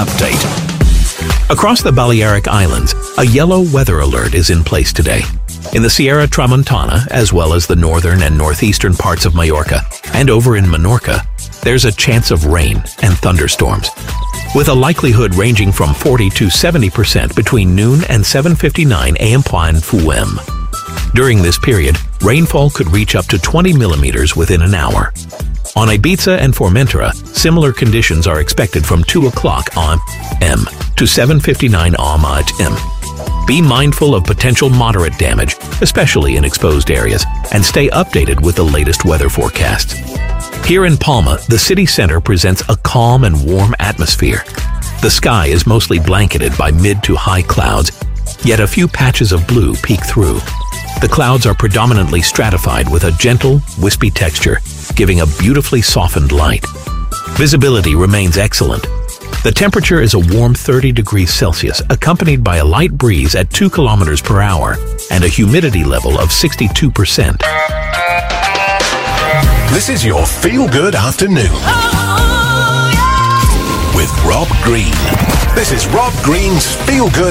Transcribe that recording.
update. Across the Balearic Islands, a yellow weather alert is in place today. In the Sierra Tramontana, as well as the northern and northeastern parts of Majorca, and over in Menorca, there's a chance of rain and thunderstorms, with a likelihood ranging from 40 to 70% between noon and 7:59 a.m. Fuem. During this period, rainfall could reach up to 20 millimeters within an hour. On Ibiza and Formentera, similar conditions are expected from 2 o'clock am to 7:59 am. Be mindful of potential moderate damage, especially in exposed areas, and stay updated with the latest weather forecasts. Here in Palma, the city center presents a calm and warm atmosphere. The sky is mostly blanketed by mid to high clouds, yet a few patches of blue peek through. The clouds are predominantly stratified with a gentle, wispy texture, giving a beautifully softened light. Visibility remains excellent. The temperature is a warm 30 degrees Celsius, accompanied by a light breeze at 2 kilometers per hour and a humidity level of 62%. This is your feel-good afternoon with Rob Green. This is Rob Green's Feel Good